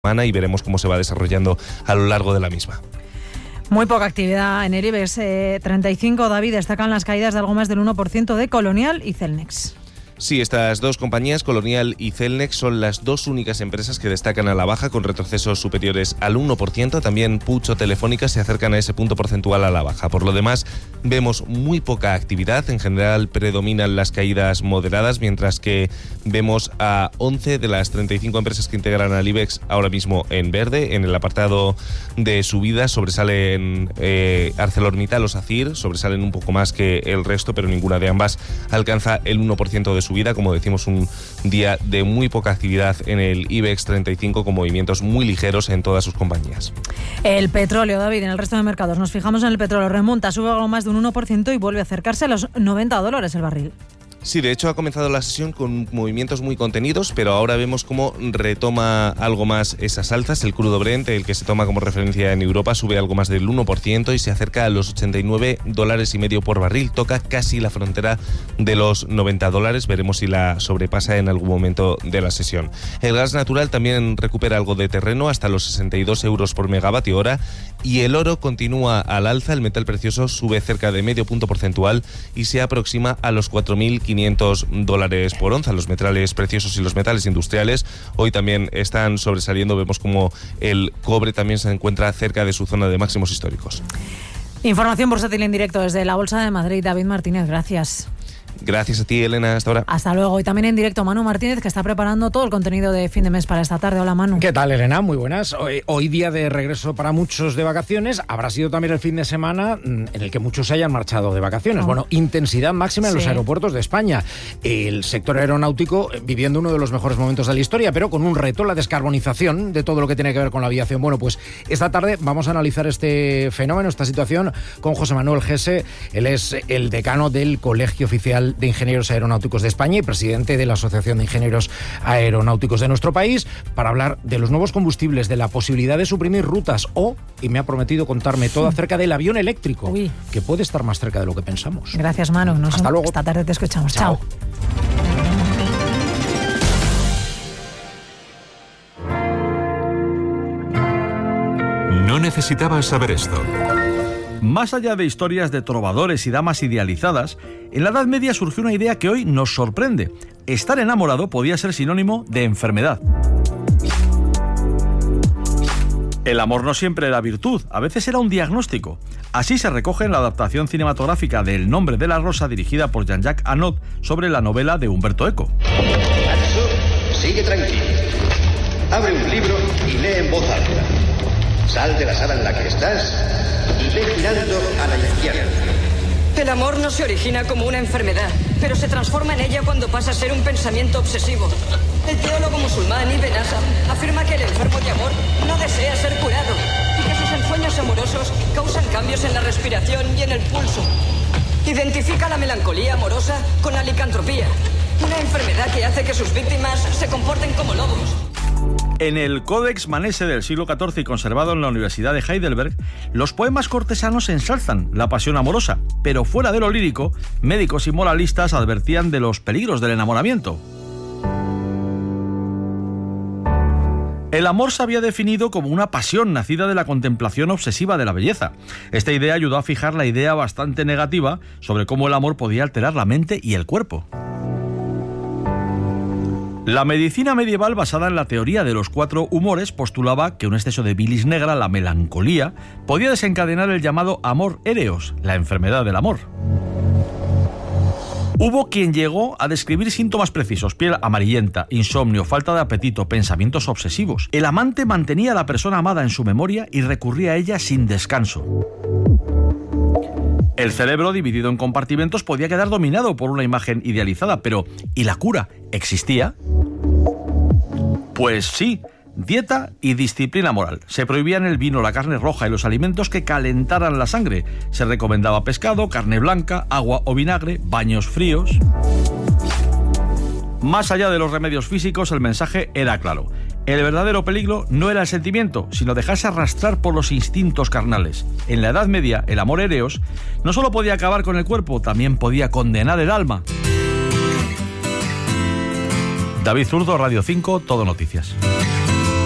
semana y veremos cómo se va desarrollando a lo largo de la misma. Muy poca actividad en el IBEX 35, David. Destacan las caídas de algo más del 1% de Colonial y Cellnex. Sí, estas dos compañías, Colonial y Cellnex, son las dos únicas empresas que destacan a la baja con retrocesos superiores al 1%. También Puig o Telefónica se acercan a ese punto porcentual a la baja. Por lo demás, vemos muy poca actividad. En general predominan las caídas moderadas, mientras que vemos a 11 de las 35 empresas que integran al IBEX ahora mismo en verde. En el apartado de subidas sobresalen ArcelorMittal o SACIR, sobresalen un poco más que el resto, pero ninguna de ambas alcanza el 1% de subida. Como decimos, un día de muy poca actividad en el IBEX 35 con movimientos muy ligeros en todas sus compañías. El petróleo, David, en el resto de mercados. Nos fijamos en el petróleo. Remonta, sube algo más de un 1% y vuelve a acercarse a los $90 el barril. Sí, de hecho ha comenzado la sesión con movimientos muy contenidos, pero ahora vemos cómo retoma algo más esas alzas. El crudo Brent, el que se toma como referencia en Europa, sube algo más del 1% y se acerca a los $89.50 por barril. Toca casi la frontera de los $90. Veremos si la sobrepasa en algún momento de la sesión. El gas natural también recupera algo de terreno hasta los 62 euros por megavatio hora y el oro continúa al alza. El metal precioso sube cerca de medio punto porcentual y se aproxima a los $4.500 por onza. Los metales preciosos y los metales industriales hoy también están sobresaliendo. Vemos como el cobre también se encuentra cerca de su zona de máximos históricos. Información bursátil en directo desde la Bolsa de Madrid. David Martínez, gracias. Gracias a ti, Elena, hasta ahora. Hasta luego. Y también en directo Manu Martínez, que está preparando todo el contenido de fin de mes para esta tarde. Hola, Manu. ¿Qué tal, Elena? Muy buenas. Hoy día de regreso para muchos de vacaciones. Habrá sido también el fin de semana en el que muchos se hayan marchado de vacaciones. Bueno, intensidad máxima en los aeropuertos de España. El sector aeronáutico viviendo uno de los mejores momentos de la historia, pero con un reto, la descarbonización de todo lo que tiene que ver con la aviación. Bueno, pues esta tarde vamos a analizar este fenómeno, esta situación, con José Manuel Gese. Él es el decano del Colegio Oficial de Ingenieros Aeronáuticos de España y presidente de la Asociación de Ingenieros Aeronáuticos de nuestro país, para hablar de los nuevos combustibles, de la posibilidad de suprimir rutas y me ha prometido contarme todo acerca del avión eléctrico, que puede estar más cerca de lo que pensamos. Gracias, Manu. Hasta luego. Esta tarde te escuchamos. Chao. No necesitabas saber esto. Más allá de historias de trovadores y damas idealizadas, en la Edad Media surgió una idea que hoy nos sorprende. Estar enamorado podía ser sinónimo de enfermedad. El amor no siempre era virtud, a veces era un diagnóstico. Así se recoge en la adaptación cinematográfica de El nombre de la rosa, dirigida por Jean-Jacques Annaud, sobre la novela de Umberto Eco. Atsu, sigue tranquilo. Abre un libro y lee en voz alta. Sal de la sala en la que estás y ve girando a la izquierda. El amor no se origina como una enfermedad, pero se transforma en ella cuando pasa a ser un pensamiento obsesivo. El teólogo musulmán Ibn Hazm afirma que el enfermo de amor no desea ser curado y que sus ensueños amorosos causan cambios en la respiración y en el pulso. Identifica la melancolía amorosa con la licantropía, una enfermedad que hace que sus víctimas se comporten como lobos. En el Codex Manesse del siglo XIV y conservado en la Universidad de Heidelberg, los poemas cortesanos ensalzan la pasión amorosa, pero fuera de lo lírico, médicos y moralistas advertían de los peligros del enamoramiento. El amor se había definido como una pasión nacida de la contemplación obsesiva de la belleza. Esta idea ayudó a fijar la idea bastante negativa sobre cómo el amor podía alterar la mente y el cuerpo. La medicina medieval, basada en la teoría de los 4 humores, postulaba que un exceso de bilis negra, la melancolía, podía desencadenar el llamado amor éreos, la enfermedad del amor. Hubo quien llegó a describir síntomas precisos: piel amarillenta, insomnio, falta de apetito, pensamientos obsesivos. El amante mantenía a la persona amada en su memoria y recurría a ella sin descanso. El cerebro, dividido en compartimentos, podía quedar dominado por una imagen idealizada, pero ¿y la cura? ¿Existía? Pues sí, dieta y disciplina moral. Se prohibían el vino, la carne roja y los alimentos que calentaran la sangre. Se recomendaba pescado, carne blanca, agua o vinagre, baños fríos. Más allá de los remedios físicos, el mensaje era claro. El verdadero peligro no era el sentimiento, sino dejarse arrastrar por los instintos carnales. En la Edad Media, el amor éreos no solo podía acabar con el cuerpo, también podía condenar el alma. David Zurdo, Radio 5, Todo Noticias.